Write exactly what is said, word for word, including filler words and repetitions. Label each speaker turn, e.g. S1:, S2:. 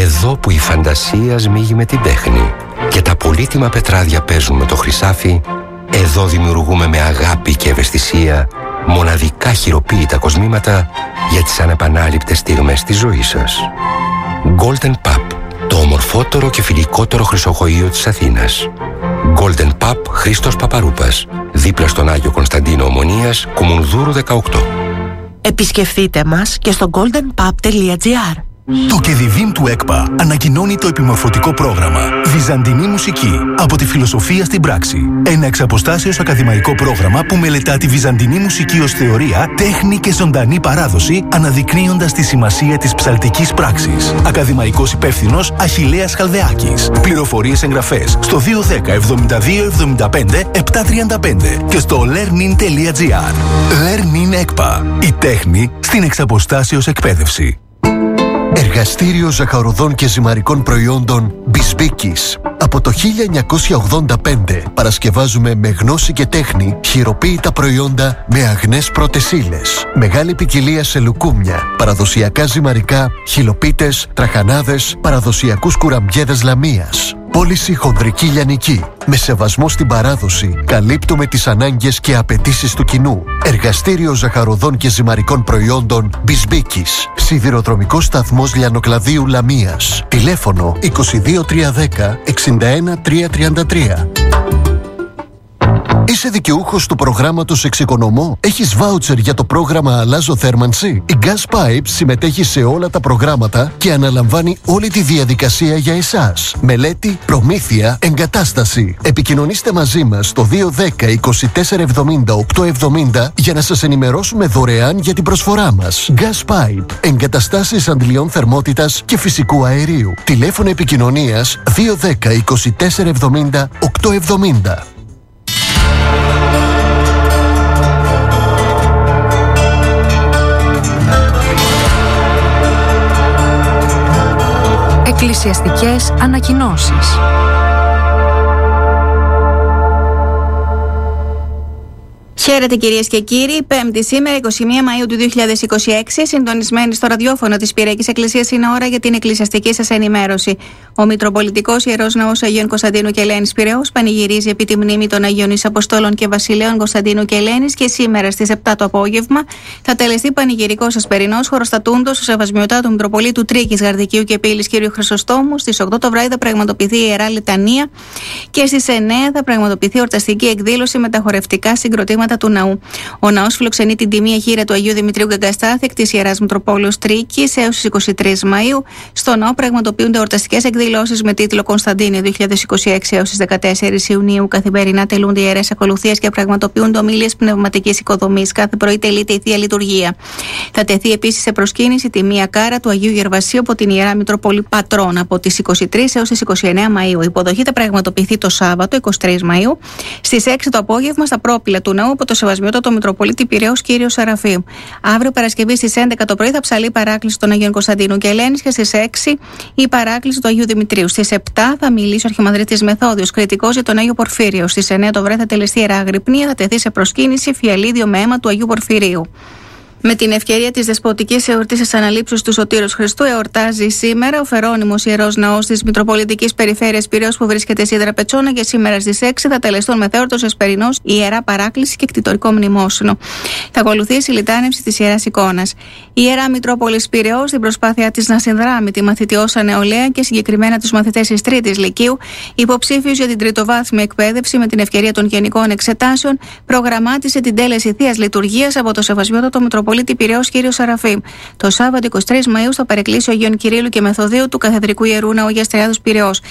S1: Εδώ που η φαντασία σμίγει με την τέχνη και τα πολύτιμα πετράδια παίζουν με το χρυσάφι, εδώ δημιουργούμε με αγάπη και ευαισθησία μοναδικά χειροποίητα κοσμήματα για τις ανεπανάληπτες στιγμές της ζωής σας. Golden Pub, το ομορφότερο και φιλικότερο χρυσοχοείο της Αθήνας. Golden Pub Χρήστος Παπαρούπας, δίπλα στον Άγιο Κωνσταντίνο Ομονίας, Κουμουνδούρου δεκαοκτώ.
S2: Επισκεφτείτε μας και στο golden pub τελεία gr.
S3: Το Κεδιδίμ του ΕΚΠΑ ανακοινώνει το επιμορφωτικό πρόγραμμα Βυζαντινή Μουσική από τη φιλοσοφία στην πράξη. Ένα εξαποστάσεως ακαδημαϊκό πρόγραμμα που μελετά τη βυζαντινή μουσική ως θεωρία, τέχνη και ζωντανή παράδοση, αναδεικνύοντας τη σημασία της ψαλτικής πράξης. Ακαδημαϊκός υπεύθυνος Αχιλλέας Χαλδεάκης. Πληροφορίες εγγραφές στο δύο ένα μηδέν εβδομήντα δύο εβδομήντα πέντε επτακόσια τριάντα πέντε και στο learnin τελεία gr. Learnin ΕΚΠΑ. Η τέχνη στην εξαποστάσεως εκπαίδευση.
S4: Εργαστήριο ζαχαροδών και ζυμαρικών προϊόντων Μπισμπίκης. Από το χίλια εννιακόσια ογδόντα πέντε παρασκευάζουμε με γνώση και τέχνη χειροποίητα προϊόντα με αγνές πρώτες ύλες. Μεγάλη ποικιλία σε λουκούμια, παραδοσιακά ζυμαρικά, χυλοπίτες, τραχανάδες, παραδοσιακούς κουραμπιέδες λαμίας. Πώληση χονδρική λιανική. Με σεβασμό στην παράδοση, καλύπτουμε τις ανάγκες και απαιτήσεις του κοινού. Εργαστήριο ζαχαροδών και ζυμαρικών προϊόντων Μπισμπίκης. Σιδηροδρομικός σταθμός Λιανοκλαδίου Λαμίας. Τηλέφωνο είκοσι δύο τριακόσια δέκα εξήντα ένα τριακόσια τριάντα τρία. Είσαι δικαιούχος του προγράμματος Εξοικονομώ? Έχεις βάουτσερ για το πρόγραμμα Αλλάζω Θέρμανση? Η Gas Pipes συμμετέχει σε όλα τα προγράμματα και αναλαμβάνει όλη τη διαδικασία για εσάς. Μελέτη, προμήθεια, εγκατάσταση. Επικοινωνήστε μαζί μας στο δύο ένα μηδέν είκοσι τέσσερα εβδομήντα οκτακόσια εβδομήντα για να σας ενημερώσουμε δωρεάν για την προσφορά μας. Gas Pipe. Εγκαταστάσεις αντλιών θερμότητας και φυσικού αερίου. Τηλέφωνο επικοινωνίας δύο ένα μηδέν είκοσι τέσσερα εβδομήντα οκτακόσια εβδομήντα.
S5: Εκκλησιαστικές ανακοινώσεις.
S6: Χαίρετε κυρίες και κύριοι, Πέμπτη σήμερα, εικοστή πρώτη Μαΐου του δύο χιλιάδες είκοσι έξι, συντονισμένοι στο ραδιόφωνο της Πυριακής Εκκλησίας, είναι ώρα για την εκκλησιαστική σας ενημέρωση. Ο Μητροπολιτικός Ιερός Ναός Αγίων Κωνσταντίνου και Ελένης Πειραιώς πανηγυρίζει επί τη μνήμη των Αγίων Αποστόλων και Βασιλέων Κωνσταντίνου και Ελένης και σήμερα στις επτά το απόγευμα θα τελεστεί πανηγυρικός ασπερινός χωροστατούντος στο Σεβασμιωτά του Μητροπολίτου Τρίκης, Γαρδικίου και Πύλης κ. Χρυσοστόμου. Στις οκτώ το βράδυ θα πραγματοποιηθεί η Ιερά Λιτανία και στις εννέα θα πραγματοποιηθεί ορταστική εκδήλωση με τα χορευτικά συγκροτήματα του ναού. Ο ναός φιλοξενεί την τιμία χείρα του Αγίου Δημητρίου Γκαγκαστάθη της Ιεράς Μητροπόλεως Τρίκης έως τις είκοσι τρεις Μαΐου. Στο ναό πραγματοποιούνται εορταστικές εκδηλώσεις με τίτλο Κωνσταντίνιο δύο χιλιάδες είκοσι έξι έως τις δεκατέσσερις Ιουνίου. Καθημερινά τελούνται ιερές ακολουθίες και πραγματοποιούνται ομιλίες πνευματικής οικοδομής. Κάθε πρωί τελείται η Θεία Λειτουργία. Θα τεθεί επίσης σε προσκύνηση τη μία κάρα του Αγίου Γερβασίου από την Ιερά Μητροπόλη Πατρών από τις είκοσι τρεις έως τις είκοσι εννέα Μαΐου. Η υποδοχή θα πραγματοποιηθεί το Σάββατο εικοστή τρίτη Μαΐου στις έξι το απόγευμα στα πρόπυλα του ναού από το Σεβασμιότατο Μητροπολίτη Πειραιώς Κύριο Σεραφείμ. Αύριο Παρασκευή στις έντεκα το πρωί θα ψαλεί η παράκληση των Αγίων Κωνσταντίνου και Ελένης και στις έξι η παράκληση του Αγίου Δημητρίου. Στις επτά θα μιλήσει ο Αρχιμανδρίτης Μεθόδιος, κριτικός για τον Άγιο Πορφύριο. Στις εννέα το βράδυ θα τελεστεί Ιερά Αγρυπνία, θα τεθεί σε προσκύνηση φιαλίδιο με αίμα του Αγίου Πορφυρίου. Με την ευκαιρία της δεσποτικής εορτής της Αναλήψεως του Σωτήρος Χριστού, εορτάζει σήμερα ο Φερώνυμος Ιερός Ναός της Μητροπολιτικής Περιφέρειας Πειραιώς που βρίσκεται στη Σίδρα Πετσόνα και σήμερα στις έξι θα τελεστούν μεθέωρτος εσπερινός η Ιερά Παράκληση και κτητορικό μνημόσυνο. Θα ακολουθήσει η λιτάνευση της Ιεράς Εικόνας. Η Ιερά Μητρόπολης Πειραιώς, στην προσπάθειά της να συνδράμει τη μαθητιώσα νεολαία και συγκεκριμένα τους μαθητές της Τρίτης Λυκείου, υποψήφιους για την τριτοβάθμια εκπαίδευση με την ευκαιρία των γενικών εξετάσεων, προγραμμάτισε την τέλεση Θείας Λειτουργίας από το Σεβασμιότατο Μητροπολίτη Πειραιώς Κύριο Σεραφείμ. Το Σάββατο εικοστή τρίτη Μαΐου θα παρεκκλήσει ο Αγίων Κυρίλλου και Μεθοδίου του Καθεδρικού Ιερού Ναού Αγίας Τριάδος Πειραιώς.